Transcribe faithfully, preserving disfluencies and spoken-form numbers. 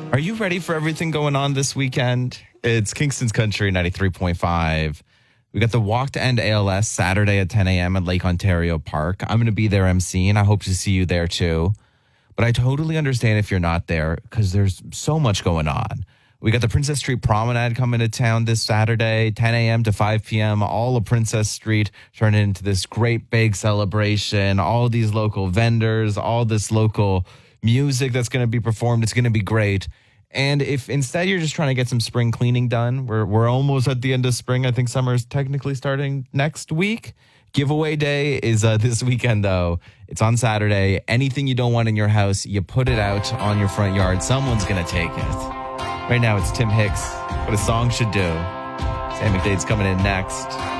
Are you ready for everything going on this weekend? It's Kingston's Country ninety-three point five. We got the Walk to End A L S Saturday at ten a.m. at Lake Ontario Park. I'm going to be there emceeing. I hope to see you there too. But I totally understand if you're not there because there's so much going on. We got the Princess Street Promenade coming to town this Saturday, ten a.m. to five p.m. All of Princess Street turning into this great big celebration. All these local vendors, all this local music that's going to be performed. It's going to be great. And if instead you're just trying to get some spring cleaning done, we're we're almost at the end of spring. I think summer is technically starting next week. Giveaway day is uh, this weekend, though. It's on Saturday. Anything you don't want in your house, you put it out on your front yard. Someone's going to take it. Right now, it's Tim Hicks. What a song should do. Sam McDade's coming in next.